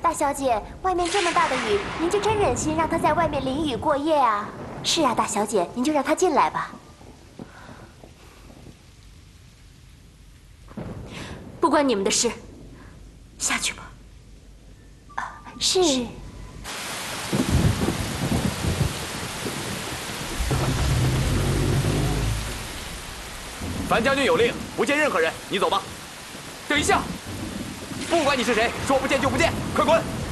大小姐，外面这么大的雨，您就真忍心让他在外面淋雨过夜啊？是啊，大小姐，您就让他进来吧。 不关你们的事，下去吧。 是。 樊将军有令，不见任何人。你走吧。 等一下， 不管你是谁，说不见就不见，快滚！